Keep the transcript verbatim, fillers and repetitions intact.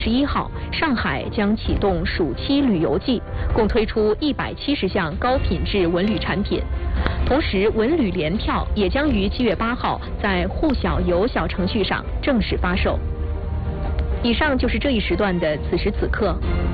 十一号，上海将启动暑期旅游季，共推出一百七十项高品质文旅产品。同时，文旅联票也将于七月八号在户小游小程序上正式发售。以上就是这一时段的此时此刻。